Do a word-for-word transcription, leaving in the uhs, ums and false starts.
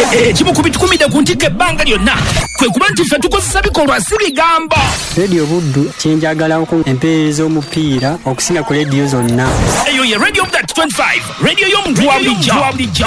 ekimu ku bitukumidde ku ntikko ebbanga lyonna kwe kuba nti ffe tukozesa bikolwa si bigambo. Radio Buddu kyenjagalako empeereza omupiira okusinga ku rediyo zonna. Eyo ye Radio Buddu twenty-five, radio y'omuntu wa bulijjo.